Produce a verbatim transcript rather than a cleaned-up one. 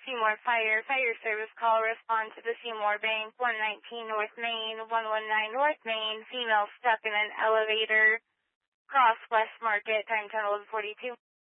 Seymour Fire, fire service call, respond to the Seymour Bank, one nineteen North Main, one nineteen North Main, female stuck in an elevator, cross West Market, time ten eleven forty-two.